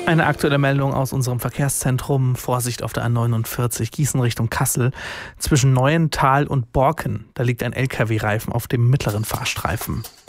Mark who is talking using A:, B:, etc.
A: Eine aktuelle Meldung aus unserem Verkehrszentrum. Vorsicht auf der A49 Gießen Richtung Kassel. Zwischen Neuental und Borken, da liegt ein LKW-Reifen auf dem mittleren Fahrstreifen.